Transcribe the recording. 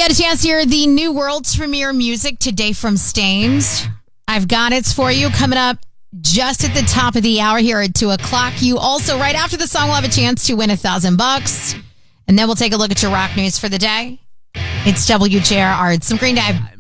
had a chance to hear the new world's premiere music today from Stained. I've got it for you coming up just at the top of the hour here at 2 o'clock. You also, right after the song, will have a chance to win $1,000. And then we'll take a look at your rock news for the day. It's WJRR. It's some Green Day.